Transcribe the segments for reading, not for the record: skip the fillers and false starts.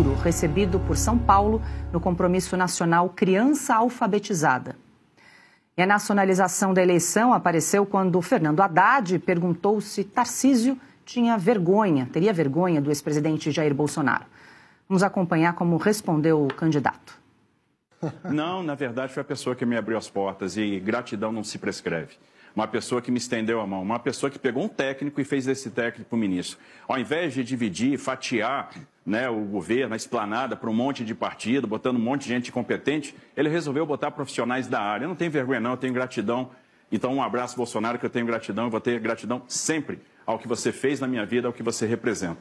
Moro, recebido por São Paulo no compromisso nacional Criança Alfabetizada. E a nacionalização da eleição apareceu quando Fernando Haddad perguntou se Tarcísio teria vergonha do ex-presidente Jair Bolsonaro. Vamos acompanhar como respondeu o candidato. Não, na verdade foi a pessoa que me abriu as portas e gratidão não se prescreve. Uma pessoa que me estendeu a mão, uma pessoa que pegou um técnico e fez desse técnico o ministro. Ao invés de dividir, fatiar, né, o governo, a esplanada para um monte de partido, botando um monte de gente competente, ele resolveu botar profissionais da área. Eu não tenho vergonha não, eu tenho gratidão. Então um abraço, Bolsonaro, que eu tenho gratidão, eu vou ter gratidão sempre ao que você fez na minha vida, ao que você representa.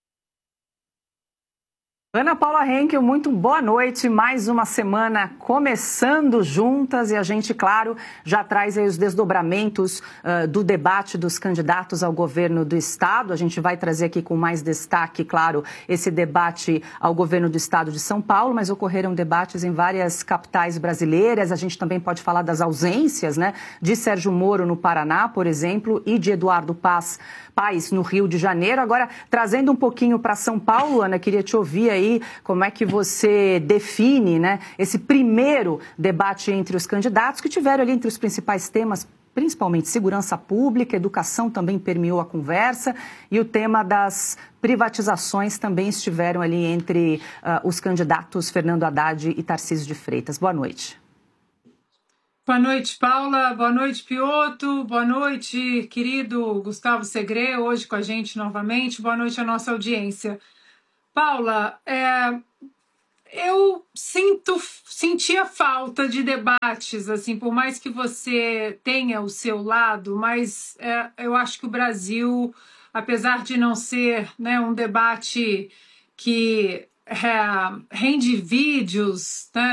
Ana Paula Henkel, muito boa noite. Mais uma semana começando juntas e a gente, claro, já traz aí os desdobramentos do debate dos candidatos ao governo do Estado. A gente vai trazer aqui com mais destaque, claro, esse debate ao governo do Estado de São Paulo, mas ocorreram debates em várias capitais brasileiras. A gente também pode falar das ausências, né, de Sérgio Moro no Paraná, por exemplo, e de Eduardo Paes no Rio de Janeiro. Agora, trazendo um pouquinho para São Paulo, Ana, queria te ouvir aí como é que você define, né, esse primeiro debate entre os candidatos que tiveram ali entre os principais temas, principalmente segurança pública, educação também permeou a conversa e o tema das privatizações também estiveram ali entre os candidatos Fernando Haddad e Tarcísio de Freitas. Boa noite. Boa noite, Paula. Boa noite, Piotto. Boa noite, querido Gustavo Segre, hoje com a gente novamente. Boa noite à nossa audiência. Paula, eu senti a falta de debates, assim, por mais que você tenha o seu lado, mas eu acho que o Brasil, apesar de não ser, né, um debate que rende vídeos, né,